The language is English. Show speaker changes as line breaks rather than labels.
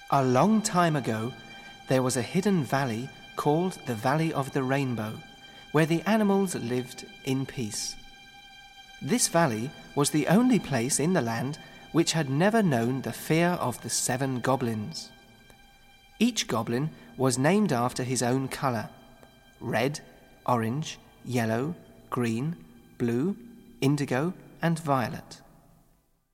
A long time ago, there was a hidden valley called the Valley of the Rainbow, where the animals lived in peace. This valley was the only place in the land which had never known the fear of the 7 goblins. Each goblin was named after his own colour: red, orange, yellow, green, blue, indigo, and violet.